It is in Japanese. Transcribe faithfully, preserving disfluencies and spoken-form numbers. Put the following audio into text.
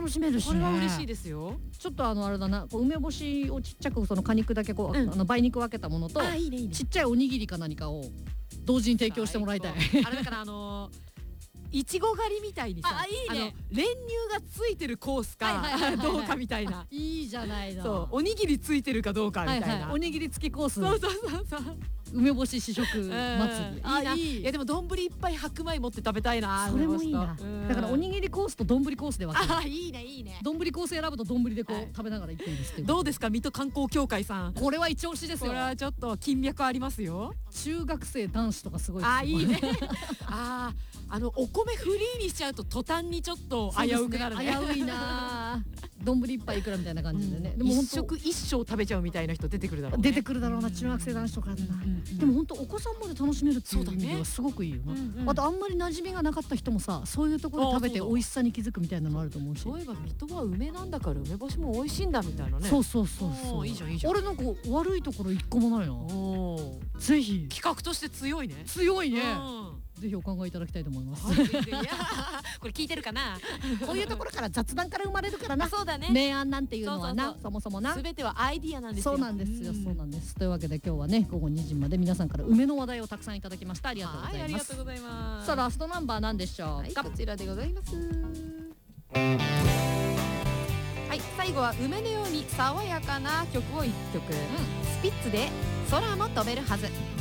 楽しめるしね。 これは嬉しいですよ。 ちょっとあのあれだな、こう梅干しをちっちゃくその果肉だけこう、 うん、 あの梅肉分けたものと、 あ、いいねいいね、 ちっちゃいおにぎりか何かを同時に提供してもらいたい。 あれだからあのーいちご狩りみたいにさ、 あ、いいね、 あの練乳がついてるコースかどうかみたいな。 いいじゃないの。 そう、おにぎりついてるかどうかみたいな、はいはい、 おにぎり付きコース。 そうそうそうそう、 梅干し試食祭り、 あ、いいな。いやでも丼いっぱい白米持って食べたいな。 それもいいな。だからおにぎりコースと丼コースで分ける。 あ、いいねいいね。 丼コース選ぶと丼でこう食べながら行っていいですって。 どうですか、水戸観光協会さん。 これは一押しですよ。 これはちょっと金脈ありますよ。 中学生男子とかすごい。 あ、いいね。あ、あのお米フリーにしちゃうと途端にちょっと危うくなるね。 危ういな。丼一杯いくらみたいな感じでね。 でも一食一生食べちゃうみたいな人出てくるだろうね。 出てくるだろうな、中学生男子とかだな。でも本当お子さんまで楽しめるっていう意味ではすごくいいよな。あとあんまり馴染みがなかった人もさ、そういうところで食べて美味しさに気づくみたいなのあると思うし。 そういえば水戸は梅なんだから梅干しも美味しいんだみたいなね。 そうそうそうそう。 いいじゃんいいじゃん。 俺なんか悪いところ一個もないな。ぜひ企画として強いね。 強いね。ぜひお考えいただきたいと思います。これ聞いてるかな。 こういうところから雑談から生まれるからな。 そうだね。 明暗なんていうのはな、そもそもな。 すべてはアイディアなんですよ。 そうなんですよ、そうなんです。というわけで今日はね、午後にじまで皆さんから梅の話題をたくさんいただきました。ありがとうございます。 ありがとうございます。 さあラストナンバーなんでしょうか。 こちらでございます。はい、最後は梅のように爽やかな曲をいっきょく。スピッツで空も飛べるはず。